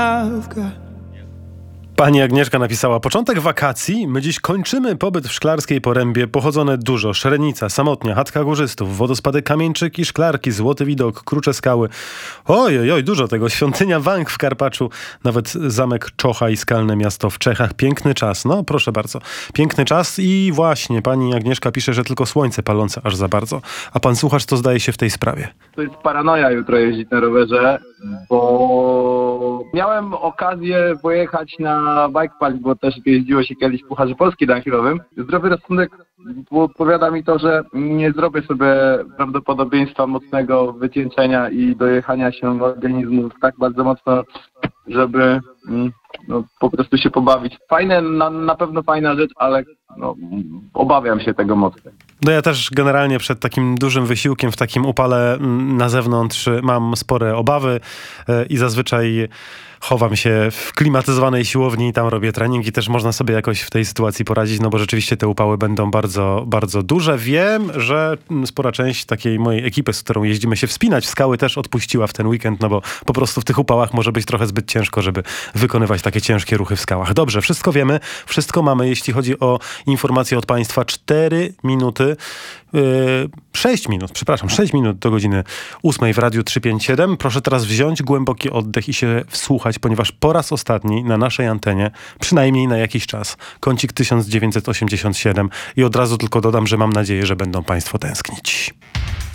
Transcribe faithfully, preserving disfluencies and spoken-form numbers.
Pani Agnieszka napisała: początek wakacji, my dziś kończymy pobyt w Szklarskiej Porębie, pochodzone dużo, Szrenica, Samotnia, Chatka Górzystów, wodospady Kamieńczyki, Szklarki, Złoty Widok, Krucze Skały. Oj, oj, oj, dużo tego. Świątynia Wank w Karpaczu, nawet zamek Czocha i Skalne Miasto w Czechach. Piękny czas, no proszę bardzo. Piękny czas i właśnie pani Agnieszka pisze, że tylko słońce palące aż za bardzo. A pan słuchacz, co zdaje się w tej sprawie? To jest paranoja jutro jeździć na rowerze, bo miałem okazję pojechać na bike park, bo też jeździło się kiedyś w Pucharze Polski downhillowym. Zdrowy rozsądek podpowiada mi to, że nie zrobię sobie prawdopodobieństwa mocnego wycieńczenia i dojechania się organizmu tak bardzo mocno, żeby no, po prostu się pobawić. Fajne, na, na pewno fajna rzecz, ale no, obawiam się tego mocno. No ja też generalnie przed takim dużym wysiłkiem w takim upale na zewnątrz mam spore obawy i zazwyczaj chowam się w klimatyzowanej siłowni i tam robię treningi. Też można sobie jakoś w tej sytuacji poradzić, no bo rzeczywiście te upały będą bardzo, bardzo duże. Wiem, że spora część takiej mojej ekipy, z którą jeździmy się wspinać w skały, też odpuściła w ten weekend, no bo po prostu w tych upałach może być trochę zbyt ciężko, żeby wykonywać takie ciężkie ruchy w skałach. Dobrze, wszystko wiemy, wszystko mamy, jeśli chodzi o informacje od państwa. Cztery minuty, yy, sześć minut, przepraszam, sześć minut do godziny ósmej w Radiu trzysta pięćdziesiąt siedem. Proszę teraz wziąć głęboki oddech i się wsłuchać, ponieważ po raz ostatni na naszej antenie, przynajmniej na jakiś czas, kącik tysiąc dziewięćset osiemdziesiąt siedem i od razu tylko dodam, że mam nadzieję, że będą państwo tęsknić.